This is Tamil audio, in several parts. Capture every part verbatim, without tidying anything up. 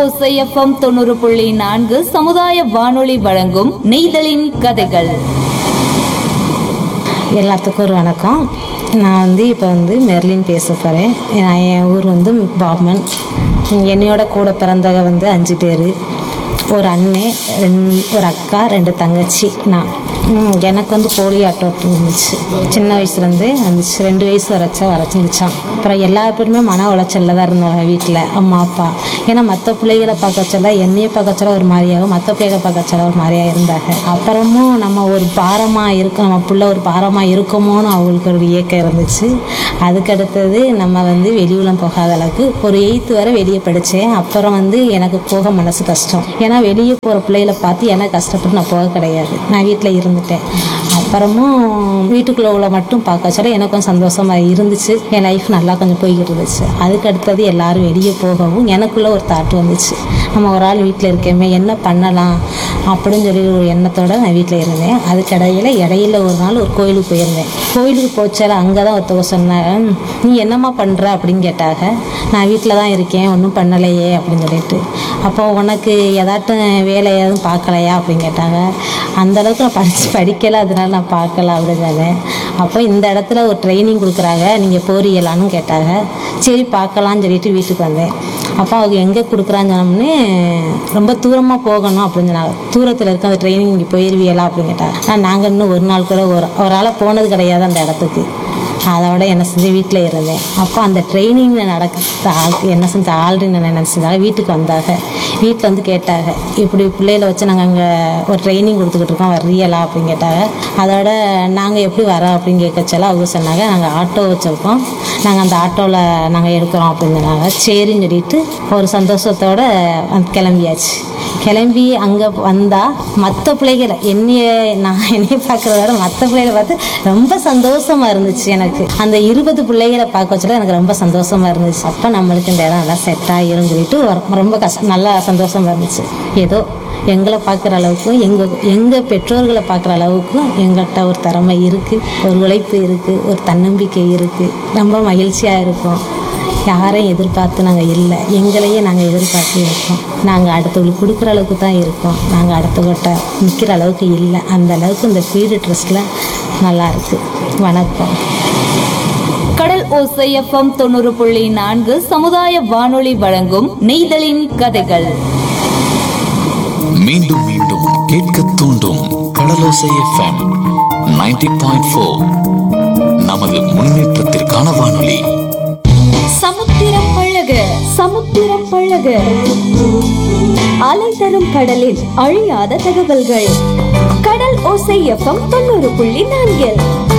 ஓசை எஃப்எம் தொண்ணூறு புள்ளி நான்கு சமுதாய வானொலி வழங்கும் நெய்தலின் கதைகள். எல்லாத்துக்கும் ஒரு வணக்கம். நான் வந்து இப்போ வந்து மெர்லின் பேச போகிறேன். நான் என் ஊர் வந்து பாப்மன். என்னையோட கூட பிறந்தவங்க வந்து அஞ்சு பேர். ஒரு அண்ணன், ரெண்டு ஒரு அக்கா, ரெண்டு தங்கச்சி. நான் ம், எனக்கு வந்து போலியோ அட்டை இருந்துச்சு. சின்ன வயசுலேருந்து வந்துச்சு. ரெண்டு வயசு வரைச்சா வரைச்சிருச்சான். அப்புறம் எல்லா பேருமே மன உளைச்சலில் தான் இருந்தாங்க வீட்டில், அம்மா அப்பா. ஏன்னா மற்ற பிள்ளைகளை பார்க்க சொல்ல என்னையை பார்க்க சொல்ல ஒரு மாதிரியாகவும் மற்ற பிள்ளைகளை பார்க்க சொல்ல ஒரு மாதிரியாக இருந்தாங்க. அப்புறமும் நம்ம ஒரு பாரமாக இருக்கும், நம்ம பிள்ளை ஒரு பாரமாக இருக்குமோன்னு அவங்களுக்கு ஒரு இயக்கம் இருந்துச்சு. அதுக்கடுத்தது நம்ம வந்து வெளியூலம் போகாத அளவுக்கு ஒரு எயித்து வரை வெளியே படித்தேன். அப்புறம் வந்து எனக்கு போக மனசு கஷ்டம். ஏன்னா வெளியே போகிற பிள்ளைகளை பார்த்து எனக்கு கஷ்டப்பட்டு நான் போக கிடையாது. நான் வீட்டில் இருந்துட்டேன். அப்புறமும் வீட்டுக்குள்ளே உள்ள மட்டும் பார்க்க சொல்ல எனக்கு கொஞ்சம் சந்தோஷமாக இருந்துச்சு. என் லைஃப் நல்லா கொஞ்சம் போய்கிட்டு இருந்துச்சு. அதுக்கு அடுத்தது எல்லாரும் வெளியே போகவும் எனக்குள்ளே ஒரு தாட் வந்துச்சு. நம்ம ஒரு ஆள் வீட்டில் இருக்கேமே, என்ன பண்ணலாம் அப்படின்னு சொல்லி ஒரு எண்ணத்தோடு நான் வீட்டில் இருந்தேன். அதுக்கு இடையில இடையில ஒரு நாள் ஒரு கோயிலுக்கு போயிருந்தேன். கோயிலுக்கு போச்சால அங்கே தான் ஒருத்தவங்க சொன்னேன், நீ என்னம்மா பண்ணுற அப்படின்னு கேட்டாங்க. நான் வீட்டில் தான் இருக்கேன், ஒன்றும் பண்ணலையே அப்படின்னு சொல்லிட்டு. அப்போ உனக்கு ஏதாட்டும் வேலை எதுவும் பார்க்கலையா அப்படின்னு கேட்டாங்க. அந்தளவுக்கு நான் படித்து படிக்கலை, அதனால நான் பார்க்கல அப்படின்னு சொன்னேன். அப்போ இந்த இடத்துல ஒரு ட்ரைனிங் கொடுக்குறாங்க, நீங்கள் போறீங்களான்னு கேட்டாங்க. சரி பார்க்கலான்னு சொல்லிட்டு வீட்டுக்கு வந்தேன். அப்போ அவங்க எங்கே கொடுக்குறான்னு சொன்னோம்னே, ரொம்ப தூரமாக போகணும் அப்படின்னு சொன்னாங்க. தூரத்தில் இருக்க அந்த ட்ரைனிங் இங்கே போயிருவியலா அப்படின்னு கேட்டாங்க. நான் நாங்கள் இன்னும் ஒரு நாள் கூட ஒரு ஒரு ஆளாக போனது கிடையாது அந்த இடத்துக்கு. அதோட என்ன செஞ்சு வீட்டில் இருந்தேன். அப்போ அந்த ட்ரைனிங்கில் நடக்க ஆள் என்ன செஞ்ச ஆல்ரெடி நான் நினச்சதாக வீட்டுக்கு வந்தாங்க. வீட்டில் வந்து கேட்டாங்க, இப்படி பிள்ளைகளை வச்சு நாங்கள் அங்கே ஒரு ட்ரைனிங் கொடுத்துக்கிட்டு இருக்கோம், வர்றீங்களா அப்படின்னு கேட்டாங்க. அதோட நாங்கள் எப்படி வரோம் அப்படின்னு கேட்கச்சால அவங்க சொன்னாங்க, நாங்கள் ஆட்டோ வச்சுருக்கோம், நாங்கள் அந்த ஆட்டோவில் நாங்கள் எடுக்கிறோம் அப்படின்னு சொன்னாங்க. சரின்னு சொல்லிட்டு ஒரு சந்தோஷத்தோடு கிளம்பியாச்சு. கிளம்பி அங்கே வந்தால் மற்ற பிள்ளைகளை என்னைய நான் என்னைய பார்க்குறத விட மற்ற பிள்ளைகளை பார்த்து ரொம்ப சந்தோஷமாக இருந்துச்சு. எனக்கு அந்த இருபது பிள்ளைகளை பார்க்க வச்சுல எனக்கு ரொம்ப சந்தோஷமாக இருந்துச்சு. அப்போ நம்மளுக்கு இந்த இடம் நல்லா செட் ஆகிரும் சொல்லிட்டு ரொம்ப கஷ்டம், நல்லா சந்தோஷமாக இருந்துச்சு. ஏதோ எங்களை பார்க்குற அளவுக்கும் எங்கள் எங்கள் பெற்றோர்களை பார்க்குற அளவுக்கும் எங்கள்கிட்ட ஒரு திறமை இருக்குது, ஒரு உழைப்பு இருக்குது, ஒரு தன்னம்பிக்கை இருக்குது. ரொம்ப மகிழ்ச்சியாக இருக்கும். யாரையும் எதிர்பார்த்து நாங்கள் இல்லை, எங்களையே நாங்கள் எதிர்பார்த்து இருக்கோம். நாங்கள் அடுத்தவங்களுக்கு கொடுக்குற அளவுக்கு தான் இருக்கோம், நாங்கள் அடுத்தவங்கள்ட்ட நிற்கிற அளவுக்கு இல்லை. அந்த அளவுக்கு இந்த பீடு ட்ரெஸ்ஸில் நல்லா இருக்குது. வணக்கம். கடல் ஓசை எஃப்எம் தொண்ணூறு புள்ளி நான்கு சமுதாய வானொலி வழங்கும் நெய்தலின் கதைகள். மீண்டும் மீண்டும் கேட்க தூண்டும் கடலோசை எஃப்எம் நைன்டி பாயிண்ட் ஃபோர் நமது முன்னேற்றத்திற்கான வானொலி. சமுத்திரம் பழக சமுத்திரம் பழக அலை தரும் கடலில் அழியாத தகவல்கள். கடல் ஓசை எஃப்எம் தொண்ணூறு புள்ளி நான்கு.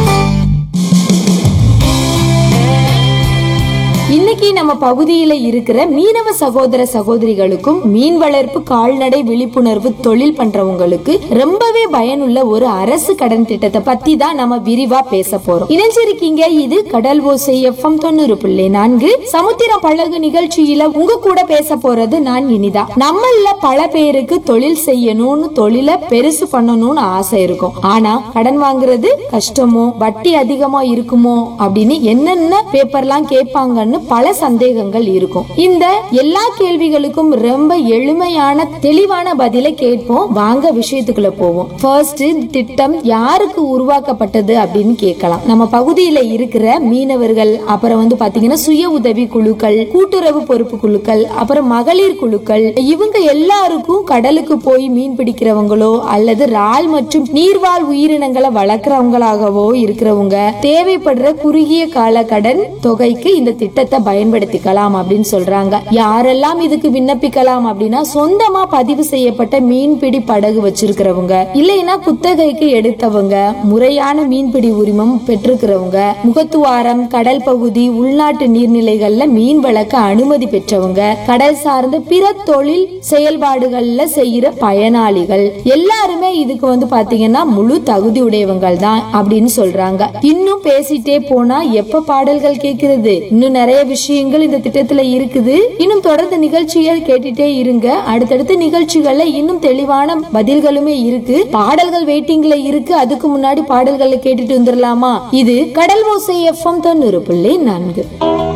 இன்னைக்கு நம்ம பகுதியில இருக்கிற மீனவ சகோதர சகோதரிகளுக்கும் மீன் வளர்ப்பு கால்நடை விழிப்புணர்வு தொழில் பண்றவங்களுக்கு ரொம்பவே பயனுள்ள ஒரு அரசு கடன் திட்டத்தை பத்தி தான் நம்ம விரிவா பேச போறோம். இணைஞ்சிருக்கீங்க, இது கடல் ஓசை எஃப்எம் தொண்ணூறு புள்ளி நான்கு சமுத்திர பழகு நிகழ்ச்சியில உங்க கூட பேச போறது நான் இனிதா. நம்மள பல பேருக்கு தொழில் செய்யணும்னு, தொழிலை பெருசு பண்ணணும்னு ஆசை இருக்கும். ஆனா கடன் வாங்குறது கஷ்டமோ, வட்டி அதிகமா இருக்குமோ அப்படின்னு என்னென்ன பேப்பர்லாம் கேட்பாங்கன்னு பல சந்தேகங்கள் இருக்கும். இந்த எல்லா கேள்விகளுக்கும் ரொம்ப எளிமையான தெளிவான பதிலை கேட்போம். வாங்க விஷயத்துக்குள்ள போவோம். ஃபர்ஸ்ட், திட்டம் யாருக்கு உருவாக்கப்பட்டது அப்படின்னு கேட்கலாம். நம்ம பகுதியில இருக்கிற மீனவர்கள், அப்புறம் வந்து பாத்தீங்கன்னா சுய உதவி குழுக்கள், கூட்டுறவு பொறுப்பு குழுக்கள், அப்புறம் மகளிர் குழுக்கள், இவங்க எல்லாருக்கும் கடலுக்கு போய் மீன் பிடிக்கிறவங்களோ அல்லது இறால் மற்றும் நீர்வாழ் உயிரினங்களை வளர்க்கிறவங்களாகவோ இருக்கிறவங்க தேவைப்படுற குறுகிய கால கடன் தொகைக்கு இந்த திட்டத்தை பயன்படுத்திக்கலாம் அப்படின்னு சொல்றாங்க. யாரெல்லாம் இதுக்கு விண்ணப்பிக்கலாம் அப்படின்னா, சொந்தமா பதிவு செய்யப்பட்ட மீன்பிடி படகு வச்சிருக்கிறவங்க, இல்லைன்னா குத்தகைக்கு எடுத்தவங்க, முறையான மீன்பிடி உரிமம் பெற்றிருக்கிறவங்க, முகத்துவாரம், கடல் பகுதி, உள்நாட்டு நீர்நிலைகள்ல மீன் வளர்க்க அனுமதி பெற்றவங்க, கடல் சார்ந்த பிற தொழில் செயல்பாடுகள்ல செய்யற பயனாளிகள் எல்லாருமே இதுக்கு வந்து பாத்தீங்கன்னா முழு தகுதி உடையவங்கள் தான் அப்படின்னு சொல்றாங்க. இன்னும் பேசிட்டே போனா எப்ப பாடல்கள் கேட்கிறது, இன்னும் நிறைய விஷயங்கள் இந்த திட்டத்துல இருக்குது. இன்னும் தொடர்ந்து நிகழ்ச்சியை கேட்டுட்டே இருங்க. அடுத்தடுத்த நிகழ்ச்சிகள்ல இன்னும் தெளிவான பதில்களுமே இருக்கு. பாடல்கள் வெயிட்டிங்ல இருக்கு. அதுக்கு முன்னாடி பாடல்களை கேட்டுட்டு வந்துடலாமா? இது கடல் ஓசை எஃப்எம் தொண்ணூறு புள்ளி நான்கு.